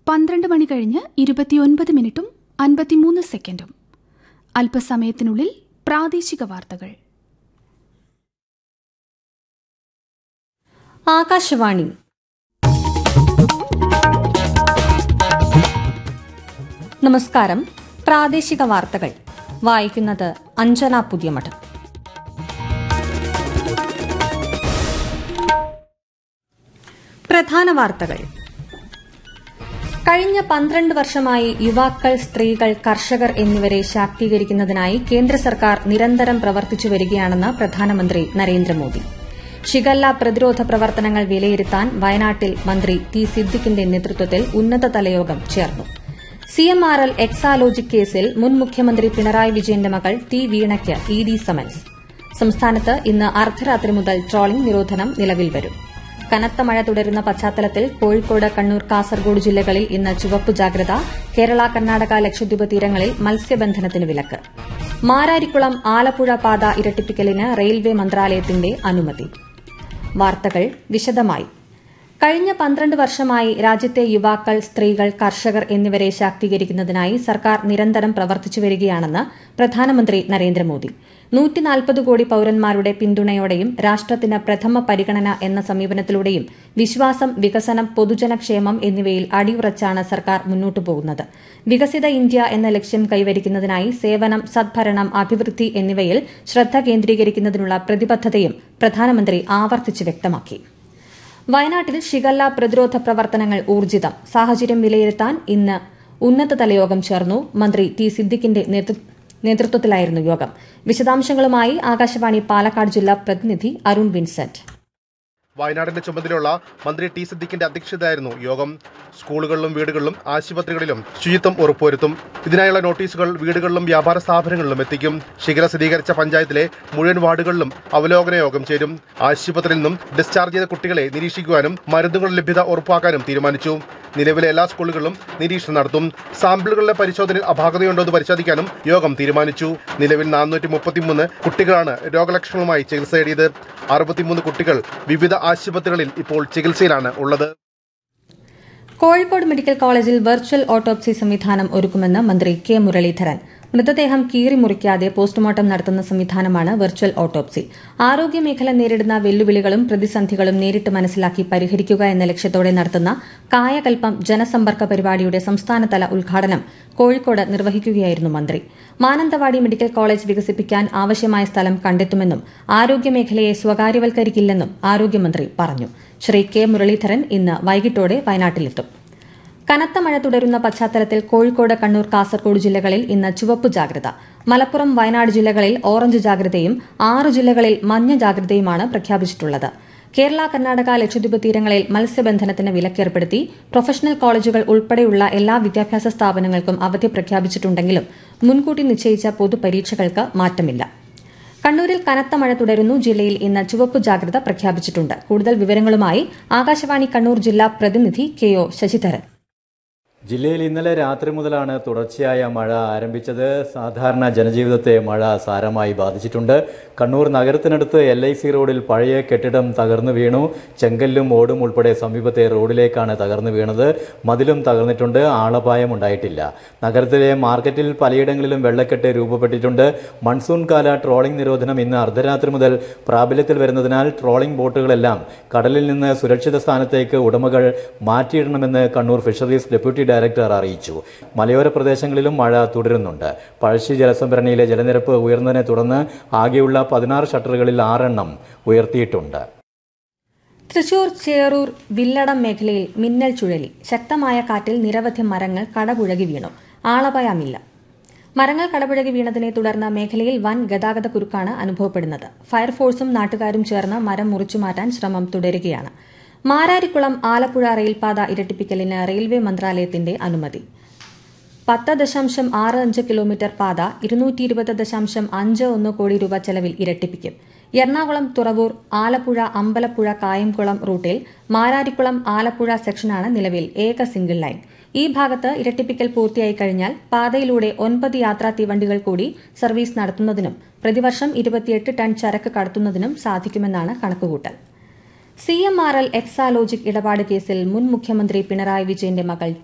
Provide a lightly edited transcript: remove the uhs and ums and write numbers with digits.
12 മണി കഴിഞ്ഞ് 29 മിനിറ്റും 53 സെക്കൻഡും. അല്പസമയത്തിനുള്ളിൽ പ്രാദേശിക വാർത്തകൾ. ആകാശവാണി. നമസ്കാരം. പ്രാദേശിക വാർത്തകൾ വായിക്കുന്നത് അഞ്ജന പുതിയമഠം. പ്രധാന വാർത്തകൾ. കഴിഞ്ഞ 12 വർഷമായി യുവാക്കൾ, സ്ത്രീകൾ, കർഷകർ എന്നിവരെ ശാക്തീകരിക്കുന്നതിനായി കേന്ദ്ര സർക്കാർ നിരന്തരം പ്രവർത്തിച്ചു വരികയാണെന്ന് പ്രധാനമന്ത്രി നരേന്ദ്രമോദി. ഷിഗല്ല പ്രതിരോധ പ്രവർത്തനങ്ങൾ വിലയിരുത്താൻ വയനാട്ടിൽ മന്ത്രി ടി സിദ്ദിഖിന്റെ നേതൃത്വത്തിൽ ഉന്നതതല യോഗം ചേർന്നു. CMRL എക്സാലോജിക് കേസിൽ മുൻ മുഖ്യമന്ത്രി പിണറായി വിജയന്റെ മകൾ ടി വീണയ്ക്ക് ഇഡി സമൻസ്. സംസ്ഥാനത്ത് ഇന്ന് അർദ്ധരാത്രി മുതൽ ട്രോളിംഗ് നിരോധനം നിലവിൽ വരും. കനത്ത മഴ തുടരുന്ന പശ്ചാത്തലത്തിൽ കോഴിക്കോട്, കണ്ണൂർ, കാസർഗോഡ് ജില്ലകളിൽ ഇന്ന് ചുവപ്പ് ജാഗ്രത. കേരള, കർണാടക, ലക്ഷദ്വീപ് തീരങ്ങളിൽ മത്സ്യബന്ധനത്തിന് വിലക്ക്. മാരാരിക്കുളം ആലപ്പുഴ പാത ഇരട്ടിപ്പിക്കലിന് റെയിൽവേ മന്ത്രാലയത്തിന്റെ അനുമതി. വാർത്തകൾ വിശദമായി. കഴിഞ്ഞ 12 വർഷമായി രാജ്യത്തെ യുവാക്കൾ, സ്ത്രീകൾ, കർഷകർ എന്നിവരെ ശാക്തീകരിക്കുന്നതിനായി സർക്കാർ നിരന്തരം പ്രവർത്തിച്ചു വരികയാണെന്ന് പ്രധാനമന്ത്രി നരേന്ദ്രമോദി. 140 കോടി പൌരന്മാരുടെ പിന്തുണയോടെയും രാഷ്ട്രത്തിന് പ്രഥമ പരിഗണന എന്ന സമീപനത്തിലൂടെയും വിശ്വാസം, വികസനം, പൊതുജനക്ഷേമം എന്നിവയിൽ അടിയുറച്ചാണ് സർക്കാർ മുന്നോട്ടു പോകുന്നത്. വികസിത ഇന്ത്യ എന്ന ലക്ഷ്യം കൈവരിക്കുന്നതിനായി സേവനം, സദ്ഭരണം, അഭിവൃദ്ധി എന്നിവയിൽ ശ്രദ്ധ കേന്ദ്രീകരിക്കുന്നതിനുള്ള പ്രതിബദ്ധതയും പ്രധാനമന്ത്രി ആവർത്തിച്ച് വ്യക്തമാക്കി. വയനാട്ടിൽ ഷിഗല്ല പ്രതിരോധ പ്രവർത്തനങ്ങൾ ഊർജിതം. സാഹചര്യം വിലയിരുത്താൻ ഇന്ന് ഉന്നതതല യോഗം ചേർന്നു. മന്ത്രി ടി സിദ്ദിഖിന്റെ നേതൃത്വത്തിലായിരുന്നു യോഗം. വിശദാംശങ്ങളുമായി ആകാശവാണി പാലക്കാട് ജില്ലാ പ്രതിനിധി അരുൺ വിൻസെന്റ്. വയനാടിന്റെ ചുമതലയുള്ള മന്ത്രി ടി സിദ്ദിഖിന്റെ അധ്യക്ഷതയായിരുന്നു യോഗം. സ്കൂളുകളിലും വീടുകളിലും ആശുപത്രികളിലും ശുചിത്വം ഉറപ്പുവരുത്തും. ഇതിനായുള്ള നോട്ടീസുകൾ വീടുകളിലും വ്യാപാര സ്ഥാപനങ്ങളിലും എത്തിക്കും. ശിഖര സ്ഥിരീകരിച്ച പഞ്ചായത്തിലെ മുഴുവൻ വാർഡുകളിലും അവലോകന യോഗം ചേരും. ആശുപത്രിയിൽ നിന്നും ഡിസ്ചാർജ് ചെയ്ത കുട്ടികളെ നിരീക്ഷിക്കുവാനും മരുന്നുകളുടെ ലഭ്യത ഉറപ്പാക്കാനും തീരുമാനിച്ചു. നിലവിലെ എല്ലാ സ്കൂളുകളിലും നിരീക്ഷണം നടത്തും. സാമ്പിളുകളുടെ പരിശോധനയിൽ അപാകതയുണ്ടോ എന്ന് പരിശോധിക്കാനും യോഗം തീരുമാനിച്ചു. നിലവിൽ 433 കുട്ടികളാണ് രോഗലക്ഷണങ്ങളുമായി ചികിത്സ തേടിയത്. 63 കുട്ടികൾ വിവിധ ആശുപത്രികളിൽ ഇപ്പോൾ ചികിത്സയിലാണ് ഉള്ളത്. കോഴിക്കോട് മെഡിക്കൽ കോളേജിൽ വെർച്വൽ ഓട്ടോപ്സി സംവിധാനം ഒരുക്കുമെന്ന് മന്ത്രി കെ മുരളീധരൻ. മൃതദേഹം കീറി മുറിക്കാതെ പോസ്റ്റ്മോർട്ടം നടത്തുന്ന സംവിധാനമാണ് വെർച്വൽ ഓട്ടോപ്സി. ആരോഗ്യമേഖല നേരിടുന്ന വെല്ലുവിളികളും പ്രതിസന്ധികളും നേരിട്ട് മനസ്സിലാക്കി പരിഹരിക്കുക എന്ന ലക്ഷ്യത്തോടെ നടത്തുന്ന കായകൽപ്പം ജനസമ്പർക്ക പരിപാടിയുടെ സംസ്ഥാനതല ഉദ്ഘാടനം കോഴിക്കോട് നിർവഹിക്കുകയായിരുന്നു മന്ത്രി. മാനന്തവാടി മെഡിക്കൽ കോളേജ് വികസിപ്പിക്കാൻ ആവശ്യമായ സ്ഥലം കണ്ടെത്തുമെന്നും ആരോഗ്യമേഖലയെ സ്വകാര്യവൽക്കരിക്കില്ലെന്നും ആരോഗ്യമന്ത്രി പറഞ്ഞു. ശ്രീ കെ മുരളീധരൻ ഇന്ന് വൈകിട്ടോടെ വയനാട്ടിലെത്തും. കനത്ത മഴ തുടരുന്ന പശ്ചാത്തലത്തിൽ കോഴിക്കോട്, കണ്ണൂർ, കാസർഗോഡ് ജില്ലകളിൽ ഇന്ന് ചുവപ്പ് ജാഗ്രത. മലപ്പുറം, വയനാട് ജില്ലകളിൽ ഓറഞ്ച് ജാഗ്രതയും 6 ജില്ലകളിൽ മഞ്ഞ ജാഗ്രതയുമാണ് പ്രഖ്യാപിച്ചിട്ടുള്ളത്. കേരള, കർണാടക, ലക്ഷദ്വീപ് തീരങ്ങളിൽ മത്സ്യബന്ധനത്തിന് വിലക്കേർപ്പെടുത്തി. പ്രൊഫഷണൽ കോളേജുകൾ ഉൾപ്പെടെയുള്ള എല്ലാ വിദ്യാഭ്യാസ സ്ഥാപനങ്ങൾക്കും അവധി പ്രഖ്യാപിച്ചിട്ടുണ്ടെങ്കിലും മുൻകൂട്ടി നിശ്ചയിച്ച പൊതുപരീക്ഷകൾക്ക് മാറ്റമില്ല. കണ്ണൂരിൽ കനത്ത മഴ തുടരുന്നു. ജില്ലയിൽ ഇന്ന് ചുവപ്പ് ജാഗ്രത പ്രഖ്യാപിച്ചിട്ടുണ്ട്. കൂടുതൽ വിവരങ്ങളുമായി ആകാശവാണി കണ്ണൂർ ജില്ലാ പ്രതിനിധി കെ ഒ ശശിധരൻ. ജില്ലയിൽ ഇന്നലെ രാത്രി മുതലാണ് തുടർച്ചയായ മഴ ആരംഭിച്ചത്. സാധാരണ ജനജീവിതത്തെ മഴ സാരമായി ബാധിച്ചിട്ടുണ്ട്. കണ്ണൂർ നഗരത്തിനടുത്ത് LIC റോഡിൽ പഴയ കെട്ടിടം തകർന്നു വീണു. ചെങ്കല്ലും ഓടും ഉൾപ്പെടെ സമീപത്തെ റോഡിലേക്കാണ് തകർന്നു വീണത്. മതിലും തകർന്നിട്ടുണ്ട്. ആളപായം ഉണ്ടായിട്ടില്ല. നഗരത്തിലെ മാർക്കറ്റിൽ പലയിടങ്ങളിലും വെള്ളക്കെട്ട് രൂപപ്പെട്ടിട്ടുണ്ട്. മൺസൂൺ കാല ട്രോളിംഗ് നിരോധനം ഇന്ന് അർദ്ധരാത്രി മുതൽ പ്രാബല്യത്തിൽ വരുന്നതിനാൽ ട്രോളിംഗ് ബോട്ടുകളെല്ലാം കടലിൽ നിന്ന് സുരക്ഷിത സ്ഥാനത്തേക്ക് ഉടമകൾ മാറ്റിയിടണമെന്ന് കണ്ണൂർ ഫിഷറീസ് ഡെപ്യൂട്ടി ഡയറക്ടർ അറിയിച്ചു. മലയോര പ്രദേശങ്ങളിലും മഴ തുടരുന്നുണ്ട്. പഴശ്ശി ജലസംഭരണിയിലെ ജലനിരപ്പ് ഉയർന്നതിനെ തുടർന്ന് ആകെയുള്ള 16 ഷട്ടറുകളിൽ 6 എണ്ണം ഉയർത്തിയിട്ടുണ്ട്. തൃശൂർ ചേറൂർ വില്ലടം മേഖലയിൽ മിന്നൽ ചുഴലി. ശക്തമായ കാറ്റിൽ നിരവധി മരങ്ങൾ കടപുഴകി വീണു. ആളപായമില്ല. മരങ്ങൾ കടപുഴകി വീണതിനെ തുടർന്ന് മേഖലയിൽ വൻ ഗതാഗത കുരുക്കാണ് അനുഭവപ്പെടുന്നത്. ഫയർഫോഴ്സും നാട്ടുകാരും ചേർന്ന് മരം മുറിച്ചുമാറ്റാൻ ശ്രമം തുടരുകയാണ്. മാരാരിക്കുളം ആലപ്പുഴ റെയിൽപാത ഇരട്ടിപ്പിക്കലിന് റെയിൽവേ മന്ത്രാലയത്തിന്റെ അനുമതി. 10.65 കിലോമീറ്റർ പാത 220.51 കോടി രൂപ ചെലവിൽ ഇരട്ടിപ്പിക്കും. എറണാകുളം തുറവൂർ, ആലപ്പുഴ, അമ്പലപ്പുഴ, കായംകുളം റൂട്ടിൽ മാരാരിക്കുളം ആലപ്പുഴ സെക്ഷനാണ് നിലവിൽ ഏക സിംഗിൾ ലൈൻ. ഈ ഭാഗത്ത് ഇരട്ടിപ്പിക്കൽ പൂർത്തിയായി കഴിഞ്ഞാൽ പാതയിലൂടെ 9 യാത്രാ തീവണ്ടികൾ കൂടി സർവീസ് നടത്തുന്നതിനും പ്രതിവർഷം 28 ടൺ ചരക്ക് കടത്തുന്നതിനും സാധിക്കുമെന്നാണ് കണക്കുകൂട്ടൽ. CMRL എക്സാലോജിക് ഇടപാട് കേസിൽ മുൻ മുഖ്യമന്ത്രി പിണറായി വിജയന്റെ മകൾ